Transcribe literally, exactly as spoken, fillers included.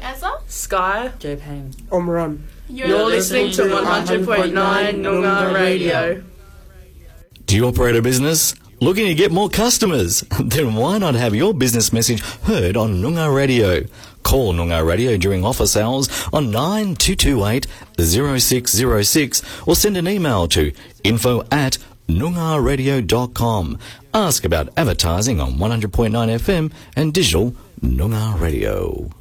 Ezra. Sky. Joe Payne. Omran. You're, You're listening to one hundred point nine Noongar Radio. Do you operate a business? Looking to get more customers? Then why not have your business message heard on Noongar Radio? Call Noongar Radio during office hours on nine two two eight, zero six zero six or send an email to info at noongar radio dot com. Ask about advertising on one hundred point nine F M and digital Noongar Radio.